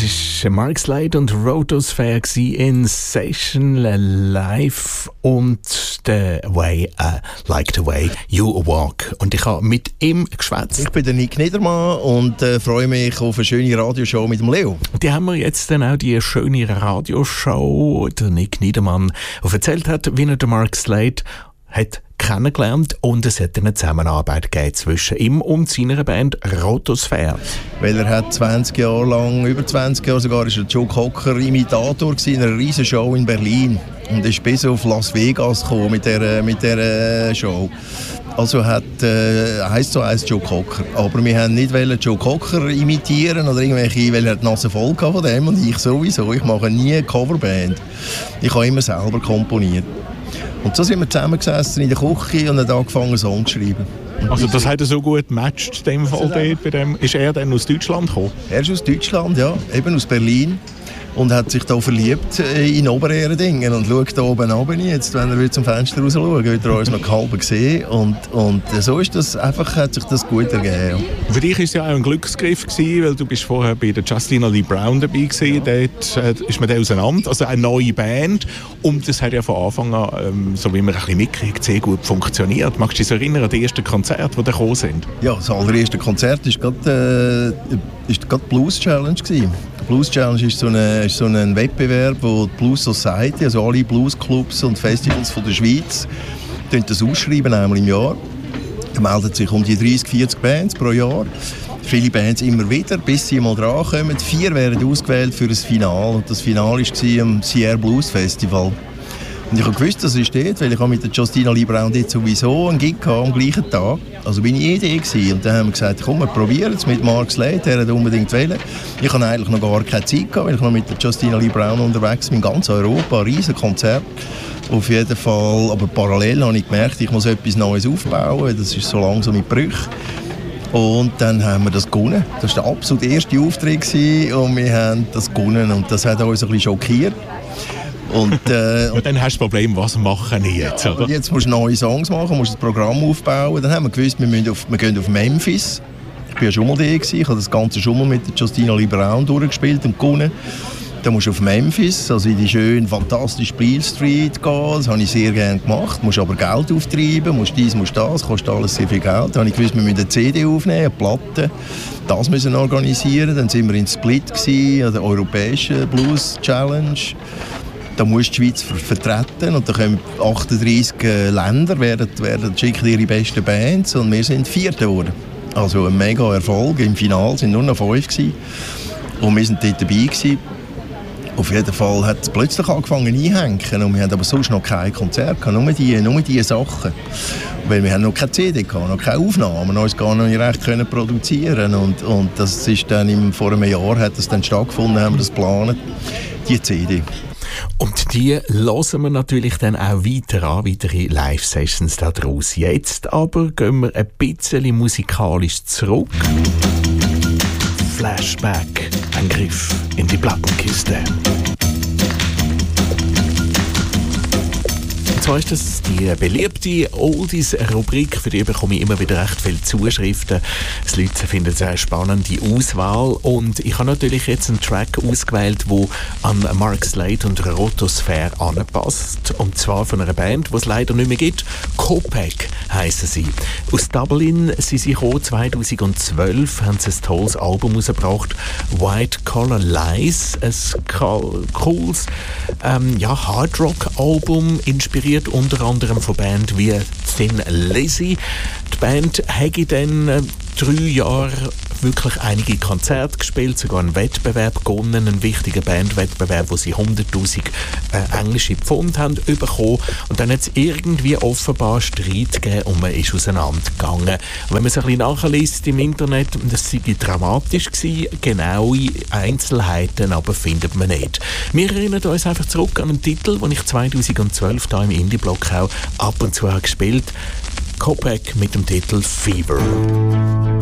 war Mark Slade und Rotosphere in Session live und The Way I Like the Way You Walk. Und ich habe mit ihm geschwätzt. Ich bin der Nick Niedermann und freue mich auf eine schöne Radioshow mit dem Leo. Die haben wir jetzt dann auch, die schöne Radioshow, der Nick Niedermann, der erzählt hat, wie er den Mark Slade hat kennengelernt und es hat eine Zusammenarbeit gegeben zwischen ihm und seiner Band Rotosphere. Weil er hat 20 Jahre lang, über 20 Jahre sogar, ist er Joe Cocker Imitator in einer riesen Show in Berlin und ist bis auf Las Vegas gekommen mit dieser Show. Also heisst so eins Joe Cocker. Aber wir haben nicht Joe Cocker imitieren oder irgendwelche, weil er die Nase voll hatte von dem und ich sowieso. Ich mache nie eine Coverband. Ich habe immer selber komponiert. Und so sind wir zusammengesessen in der Küche und haben angefangen, Songs zu schreiben. Also das hat er so gut gematcht in dem Fall dort bei dem. Ist er dann aus Deutschland gekommen? Er ist aus Deutschland, ja, eben aus Berlin. Und hat sich da verliebt in Obererdingen und schaut da oben runter. Jetzt, wenn er zum Fenster raus schaut, wird er uns noch halb sehen. Und so ist das einfach, hat sich das gut ergeben. Für dich war es ja auch ein Glücksgriff gewesen, weil du bist vorher bei der Justina Lee Brown dabei gewesen. Dort ist man auseinander, also eine neue Band. Und das hat ja von Anfang an, so wie man ein bisschen mitkriegt, sehr gut funktioniert. Magst du dich erinnern an die ersten Konzerte, die da gekommen sind? Ja, das allererste Konzert war gerade die Blues Challenge gewesen. Blues Challenge ist so ein Wettbewerb, wo die Blues Society, also alle Bluesclubs und Festivals von der Schweiz, das ausschreiben einmal im Jahr. Da melden sich um die 30-40 Bands pro Jahr. Viele Bands immer wieder, bis sie mal dran kommen. 4 werden ausgewählt für das Finale. Und das Finale war am Sierra Blues Festival. Und ich habe gewusst, dass es steht, weil ich mit der Justina Lee Brown dort sowieso einen Gig hatte, am gleichen Tag. Also bin ich Idee gewesen. Und dann haben wir gesagt, komm, wir probieren es mit Mark Slade, der hat unbedingt wollen. Ich hatte eigentlich noch gar keine Zeit gehabt, weil ich noch mit der Justina Lee Brown unterwegs bin, in ganz Europa, ein riesen Konzert. Auf jeden Fall, aber parallel habe ich gemerkt, ich muss etwas Neues aufbauen, das ist so langsam mit Brüchen. Und dann haben wir das gewonnen. Das war der absolut erste Auftritt gewesen, und wir haben das gewonnen und das hat uns ein bisschen schockiert. Und dann hast du das Problem, was machen wir jetzt? Oder? Jetzt musst du neue Songs machen, musst das Programm aufbauen. Dann haben wir gewusst, wir gehen auf Memphis. Ich war ja schon mal da gewesen. Ich habe das Ganze schon mal mit der Justina Lee Brown durchgespielt und gewonnen. Dann musst du auf Memphis, also in die schöne, fantastische Beale Street gehen. Das habe ich sehr gerne gemacht. Du musst aber Geld auftreiben, musst dies, musst das, kostet alles sehr viel Geld. Dann habe ich gewusst, wir müssen eine CD aufnehmen, eine Platte. Das müssen wir organisieren. Dann sind wir in Split gewesen, an der Europäischen Blues Challenge. Da muss die Schweiz vertreten und da kommen 38 Länder, schicken ihre besten Bands und wir sind Vierte geworden. Also ein mega Erfolg. Im Finale waren nur noch 5 gewesen. Und wir sind dort dabei gewesen. Auf jeden Fall hat es plötzlich angefangen einzuhängen und wir hatten aber sonst noch kein Konzert gehabt, nur diese Sachen. Weil wir haben noch keine CD gehabt, noch keine Aufnahmen, uns gar nicht recht können produzieren und das ist dann vor einem Jahr hat das dann stattgefunden, haben wir das geplant, die CD. Und die hören wir natürlich dann auch weiter an, weitere Live-Sessions daraus. Jetzt aber gehen wir ein bisschen musikalisch zurück. Flashback, ein Griff in die Plattenkiste. Und zwar ist das die beliebte Oldies-Rubrik, für die bekomme ich immer wieder recht viele Zuschriften. Die Leute finden es eine spannende Auswahl und ich habe natürlich jetzt einen Track ausgewählt, der an Mark Slade und Rotosphere anpasst. Und zwar von einer Band, die es leider nicht mehr gibt. Copec heissen sie. Aus Dublin sind sie gekommen, 2012 haben sie ein tolles Album rausgebracht, White Collar Lies, ein cooles Hardrock-Album, inspiriert unter anderem von Bands wie Thin Lizzy. Die Band hat dann 3 Jahre wirklich einige Konzerte gespielt, sogar einen Wettbewerb gewonnen, einen wichtigen Bandwettbewerb, wo sie 100'000 englische Pfund haben bekommen. Und dann hat es irgendwie offenbar Streit gegeben und man ist auseinandergegangen. Und wenn man es ein bisschen nachliest im Internet, das sei dramatisch gewesen, genaue Einzelheiten aber findet man nicht. Wir erinnern uns einfach zurück an einen Titel, den ich 2012 hier im Indie-Blog auch ab und zu gespielt habe. Copec mit dem Titel Fever.